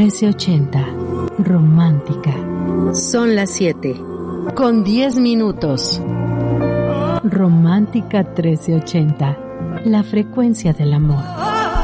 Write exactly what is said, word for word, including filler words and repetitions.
trece ochenta. Romántica. Son las siete. Con diez minutos. Romántica trece ochenta. La frecuencia del amor.